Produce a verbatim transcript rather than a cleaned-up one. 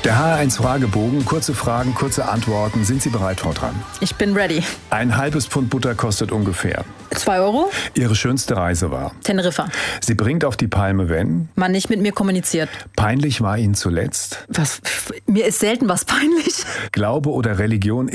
Der H R eins Fragebogen, kurze Fragen, kurze Antworten. Sind Sie bereit, Frau Tran? Ich bin ready. Ein halbes Pfund Butter kostet ungefähr. Zwei Euro? Ihre schönste Reise war? Teneriffa. Sie bringt auf die Palme, wenn? Man nicht mit mir kommuniziert. Peinlich war Ihnen zuletzt? Was? Mir ist selten was peinlich. Glaube oder Religion